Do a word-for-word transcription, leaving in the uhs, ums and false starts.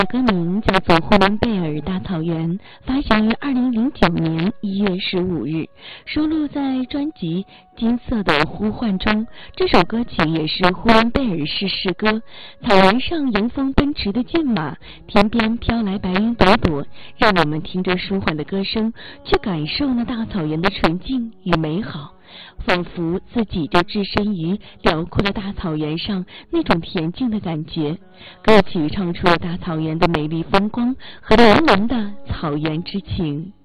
歌名叫做《呼伦贝尔大草原》，发行于二零零九年一月十五日，收录在专辑《金色的呼唤》中。这首歌曲也是呼伦贝尔市市歌。草原上迎风奔驰的骏马，天边飘来白云朵朵，让我们听着舒缓的歌声，去感受那大草原的纯净与美好，仿佛自己就置身于辽阔的大草原上，那种恬静的感觉。歌曲唱出了大草原的美丽风光和浓浓的草原之情。